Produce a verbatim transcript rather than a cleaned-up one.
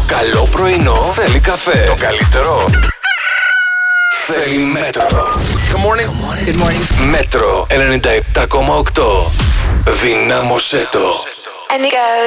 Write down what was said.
καλό πρωινό θέλει καφέ. Το καλύτερο θέλει Μέτρο. Good morning. Good morning. Μέτρο ενενήντα επτά κόμμα οκτώ. Δυνάμωσέ το. And it goes.